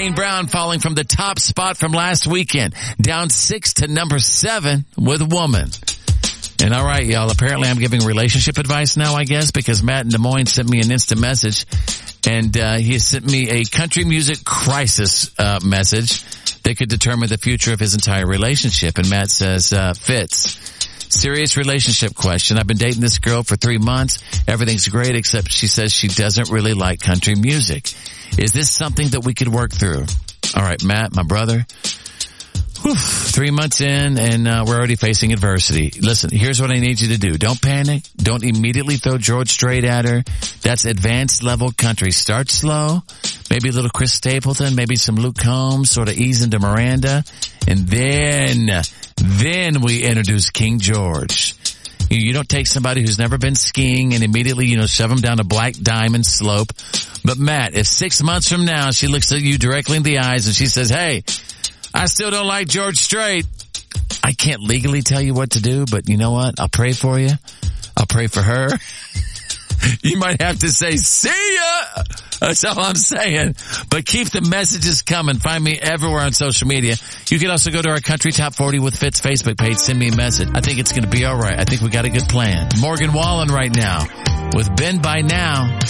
Kane Brown falling from the top spot from last weekend, down 6 to number 7 with Woman. And all right, y'all, apparently I'm giving relationship advice now, I guess, because Matt in Des Moines sent me an instant message, and he sent me a country music crisis message that could determine the future of his entire relationship. And Matt says, Fitz, serious relationship question. I've been dating this girl for 3 months. Everything's great, except she says she doesn't really like country music. Is this something that we could work through? All right, Matt, my brother. 3 months in, and we're already facing adversity. Listen, here's what I need you to do. Don't panic. Don't immediately throw George Strait at her. That's advanced level country. Start slow. Maybe a little Chris Stapleton, maybe some Luke Combs, sort of ease into Miranda. And then we introduce King George. You don't take somebody who's never been skiing and immediately, shove them down a black diamond slope. But Matt, if 6 months from now she looks at you directly in the eyes and she says, hey, I still don't like George Strait, I can't legally tell you what to do, but you know what? I'll pray for you. I'll pray for her. You might have to say, see ya! That's all I'm saying. But keep the messages coming. Find me everywhere on social media. You can also go to our Country Top 40 with Fitz Facebook page. Send me a message. I think it's going to be all right. I think we got a good plan. Morgan Wallen right now with Ben by Now.